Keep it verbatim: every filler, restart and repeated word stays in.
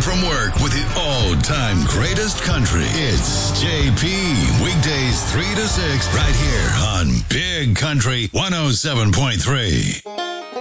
from work with the all-time greatest country. It's J P. Weekdays three to six right here on Big Country one oh seven point three.